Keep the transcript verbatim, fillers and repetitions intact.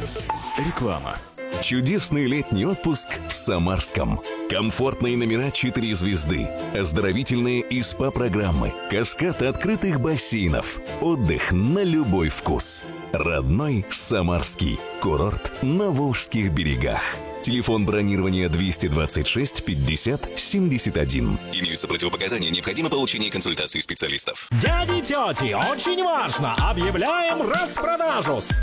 Реклама. Чудесный летний отпуск в Самарском. Комфортные номера четыре звезды, оздоровительные и СПА-программы, каскад открытых бассейнов, отдых на любой вкус. Родной Самарский. Курорт на Волжских берегах. Телефон бронирования двести двадцать шесть пятьдесят семьдесят один. Имеются противопоказания, необходимо получение консультации специалистов. Дяди, тети, очень важно! Объявляем распродажу!